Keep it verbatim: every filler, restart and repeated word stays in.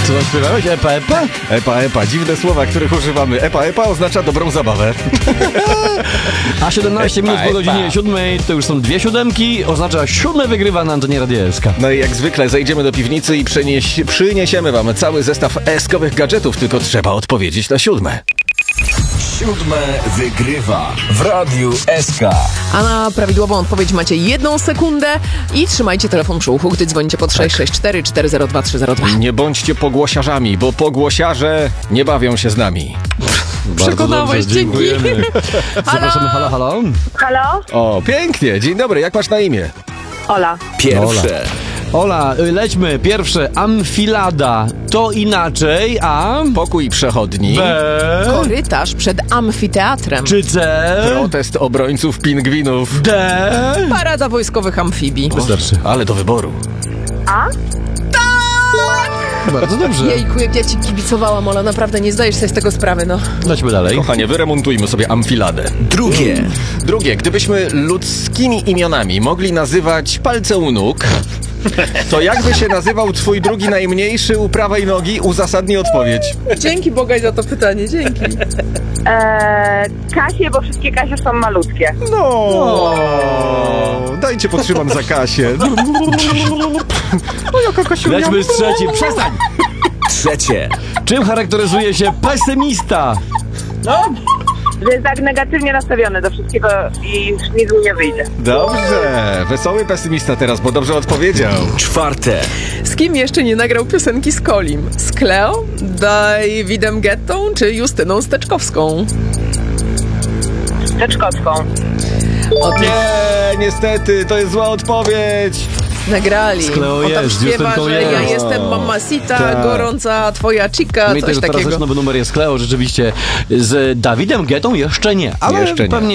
Co zaśpiewałeś? Epa, epa? Epa, epa. Dziwne słowa, których używamy. Epa, epa oznacza dobrą zabawę. A siedemnaście minut po godzinie siódmej to już są dwie siódemki. Oznacza siódme wygrywa na antenie Radia S K. No i jak zwykle zejdziemy do piwnicy i przynieś, przyniesiemy wam cały zestaw eskowych gadżetów, tylko trzeba odpowiedzieć na siódme. Siódme wygrywa w Radiu S K. A na prawidłową odpowiedź macie jedną sekundę i trzymajcie telefon przy uchu, gdy dzwonicie pod sześć sześć cztery cztery zero dwa trzy zero dwa. Nie bądźcie pogłosiarzami, bo pogłosiarze nie bawią się z nami. Przekonałeś, dzięki. Zapraszamy, halo, halo. Halo? O, pięknie. Dzień dobry, jak masz na imię? Ola. Pierwsze. Ola, lećmy. Pierwsze, amfilada. To inaczej, a... Pokój przechodni. B... Korytarz przed amfiteatrem. Czy C... Protest obrońców pingwinów. D... Parada wojskowych amfibii. Wystarczy. Ale do wyboru. A? Bardzo dobrze. Jejku, jak ja ci kibicowałam, Ola, naprawdę nie zdajesz sobie z tego sprawy, no. Lećmy dalej. Kochanie, wyremontujmy sobie amfiladę. Drugie. Drugie, gdybyśmy ludzkimi imionami mogli nazywać palce u nóg, to jakby się nazywał twój drugi najmniejszy u prawej nogi? Uzasadnij odpowiedź. Dzięki Bogaj za to pytanie, dzięki. Eee, Kasie, bo wszystkie Kasie są malutkie. No, dajcie potrzymam za Kasię. No jaka Kasiunia. Lećmy z trzecim. Przestań! Trzecie. Czym charakteryzuje się pesymista? No, że jest tak negatywnie nastawiony do wszystkiego i nic mu nie wyjdzie. Dobrze, wesoły pesymista teraz, bo dobrze odpowiedział. Czwarte. Z kim jeszcze nie nagrał piosenki z Kolim? Z Cleo, Davidem Guettą czy Justyną Steczkowską? Z Czeczkowską. O tym Nie, niestety, to jest zła odpowiedź. nagrali. Z Cleo On tam jest, z śpiewa, Justynką że ja jest. jestem mamacita, Tak. gorąca twoja chica, Pamiętaj, coś że teraz takiego. też nowy numer jest Cleo, rzeczywiście. Z Dawidem Guettą jeszcze nie, ale Jeszcze nie. pewnie